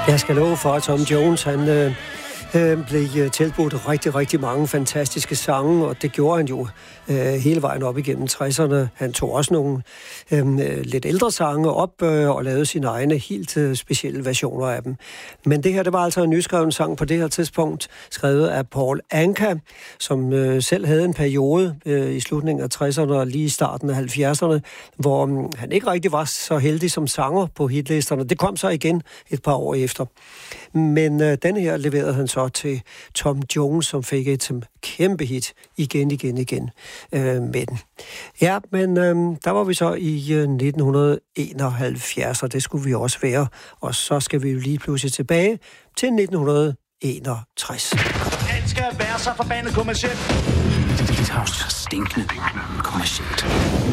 Jeg skal love for, at Tom Jones, han blev tilbudt rigtig, rigtig mange fantastiske sange, og det gjorde han jo hele vejen op igennem 60'erne. Han tog også nogle lidt ældre sange op og lavede sine egne helt specielle versioner af dem. Men det her, det var altså en nyskreven sang på det her tidspunkt, skrevet af Paul Anka, som selv havde en periode i slutningen af 60'erne og lige i starten af 70'erne, hvor han ikke rigtig var så heldig som sanger på hitlisterne. Det kom så igen et par år efter. Men denne her leverede han så til Tom Jones, som fik et kæmpe hit igen med den. Ja, men der var vi så i 1971, og det skulle vi også være. Og så skal vi jo lige pludselig tilbage til 1961. Alt skal være så forbandet kommercielt. Det er stinkende kommercielt.